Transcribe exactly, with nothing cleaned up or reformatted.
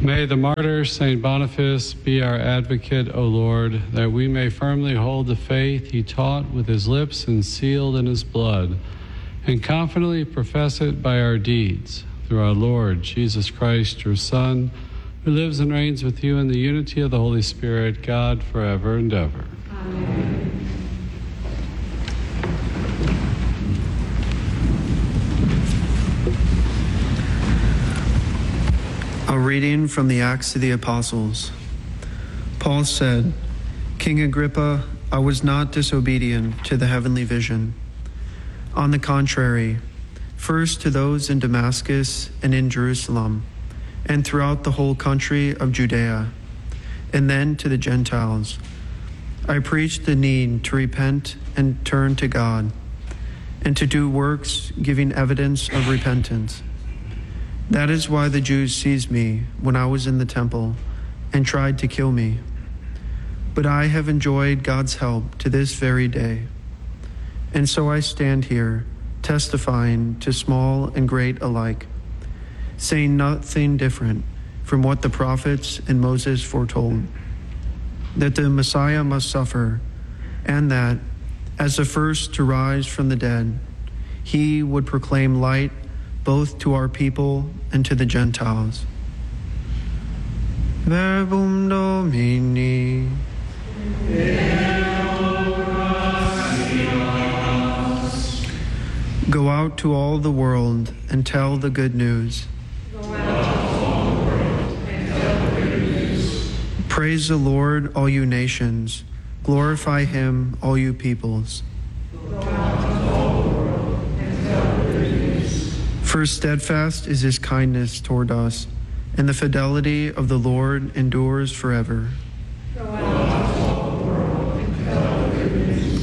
May the martyr Saint Boniface be our advocate, O Lord, that we may firmly hold the faith he taught with his lips and sealed in his blood, and confidently profess it by our deeds. Through our Lord Jesus Christ, your Son, who lives and reigns with you in the unity of the Holy Spirit, God, forever and ever. Amen. A reading from the Acts of the Apostles. Paul said, King Agrippa, I was not disobedient to the heavenly vision. On the contrary, first to those in Damascus and in Jerusalem, and throughout the whole country of Judea, and then to the Gentiles, I preached the need to repent and turn to God, and to do works giving evidence of repentance. That is why the Jews seized me when I was in the temple and tried to kill me. But I have enjoyed God's help to this very day. And so I stand here, testifying to small and great alike, saying nothing different from what the prophets and Moses foretold, that the Messiah must suffer, and that, as the first to rise from the dead, he would proclaim light both to our people and to the Gentiles. Verbum Domini. Go out to all the world and tell the good news. Go out to all the world and tell the good news. Praise the Lord, all you nations. Glorify him, all you peoples. Go out to all the world and tell the good news. For steadfast is his kindness toward us, and the fidelity of the Lord endures forever.